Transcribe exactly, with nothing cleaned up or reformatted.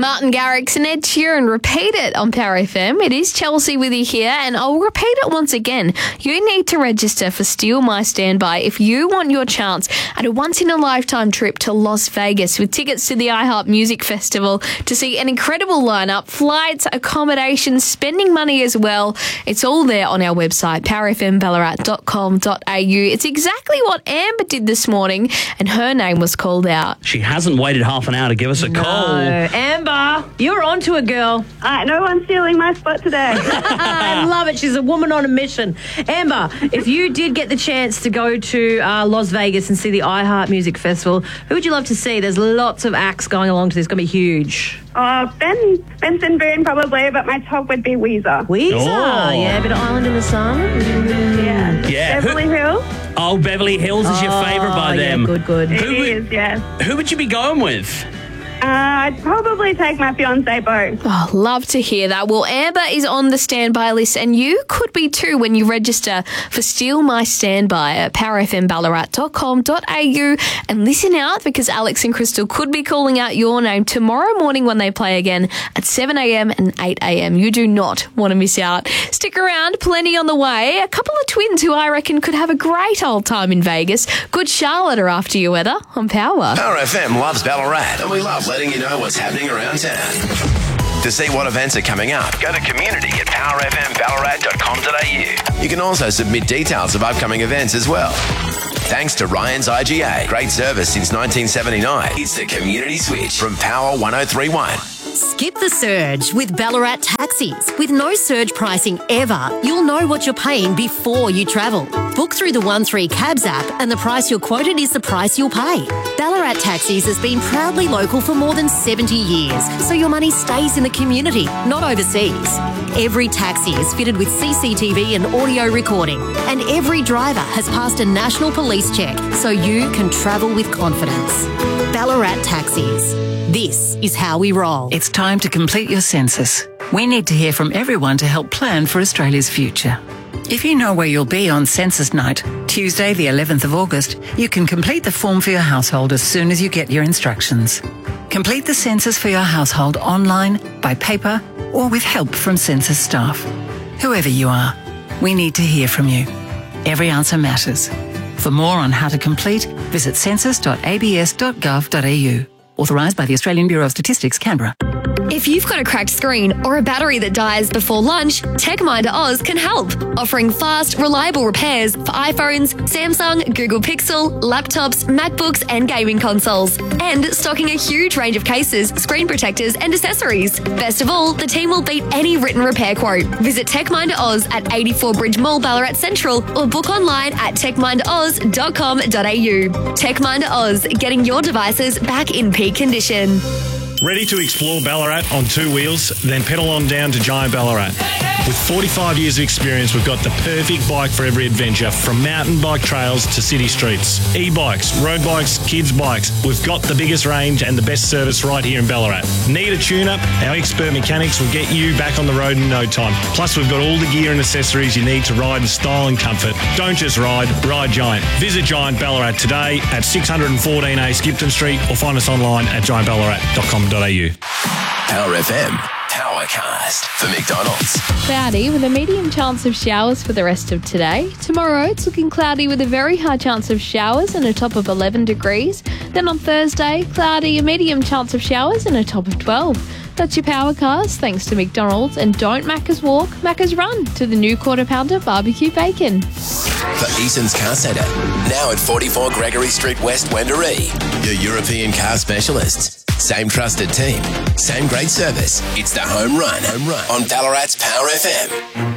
Martin Garrix and Ed Sheeran, Repeat It on Power F M. It is Chelsea with you here, and I'll repeat it once again. You need to register for Steal My Standby if you want your chance at a once-in-a-lifetime trip to Las Vegas with tickets to the iHeart Music Festival to see an incredible lineup, flights, accommodations, spending money as well. It's all there on our website, power f m ballarat dot com dot a u. It's exactly what Amber did this morning, and her name was called out. She hasn't waited half an hour to give us a No. call. Amber, you're onto it, girl. Uh, no one's stealing my spot today. I love it. She's a woman on a mission. Amber, if you did get the chance to go to uh, Las Vegas and see the iHeart Music Festival, who would you love to see? There's lots of acts going along to this. It's going to be huge. Uh, Ben, Benson Boone probably, but my top would be Weezer. Weezer. Oh. Yeah, a bit of Island in the Sun. Yeah. Yeah. Beverly Hills. Oh, Beverly Hills is your Oh, favourite by yeah, them. good, good. It Who would- is, yes. Who would you be going with? Uh, I'd probably take my fiancé, Bo. Oh, love to hear that. Well, Amber is on the standby list, and you could be too when you register for Steal My Standby at power f m ballarat dot com dot a u. And listen out, because Alex and Crystal could be calling out your name tomorrow morning when they play again at seven a m and eight a m. You do not want to miss out. Stick around, plenty on the way. A couple of twins who I reckon could have a great old time in Vegas. Good Charlotte are after you, weather on Power. Power F M loves Ballarat, and we love letting you know what's happening around town. To see what events are coming up, go to community at power f m ballarat dot com dot a u. You can also submit details of upcoming events as well. Thanks to Ryan's I G A. Great service since nineteen seventy-nine. It's the Community Switch from Power one oh three point one. Skip the surge with Ballarat Taxis. With no surge pricing ever, you'll know what you're paying before you travel. Book through the one three Cabs app and the price you're quoted is the price you'll pay. Ballarat Taxis has been proudly local for more than seventy years, so your money stays in the community, not overseas. Every taxi is fitted with C C T V and audio recording, and every driver has passed a national police check, so you can travel with confidence. Ballarat Taxis. This is how we roll. It's time to complete your census. We need to hear from everyone to help plan for Australia's future. If you know where you'll be on census night, Tuesday the eleventh of August, you can complete the form for your household as soon as you get your instructions. Complete the census for your household online, by paper, or with help from census staff. Whoever you are, we need to hear from you. Every answer matters. For more on how to complete, visit census dot a b s dot gov dot a u. Authorised by the Australian Bureau of Statistics, Canberra. If you've got a cracked screen or a battery that dies before lunch, TechMinder Oz can help, offering fast, reliable repairs for iPhones, Samsung, Google Pixel, laptops, MacBooks and gaming consoles, and stocking a huge range of cases, screen protectors and accessories. Best of all, the team will beat any written repair quote. Visit TechMinder Oz at eighty-four Bridge Mall, Ballarat Central, or book online at tech minder oz dot com dot a u. TechMinder Oz, getting your devices back in peak condition. Ready to explore Ballarat on two wheels? Then pedal on down to Giant Ballarat. With forty-five years of experience, we've got the perfect bike for every adventure, from mountain bike trails to city streets. E-bikes, road bikes, kids bikes. We've got the biggest range and the best service right here in Ballarat. Need a tune-up? Our expert mechanics will get you back on the road in no time. Plus, we've got all the gear and accessories you need to ride in style and comfort. Don't just ride, ride Giant. Visit Giant Ballarat today at six fourteen A Skipton Street, or find us online at giant ballarat dot com dot a u. Power F M. Powercast for McDonald's. Cloudy with a medium chance of showers for the rest of today. Tomorrow it's looking cloudy with a very high chance of showers and a top of eleven degrees. Then on Thursday, cloudy, a medium chance of showers and a top of twelve. That's your Powercast, thanks to McDonald's. And don't Macca's walk, Macca's run to the new Quarter Pounder barbecue bacon. For Eason's Car Centre, now at forty-four Gregory Street West, Wendouree. Your European car specialists. Same trusted team. Same great service. It's the home run. Home run on Ballarat's Power F M.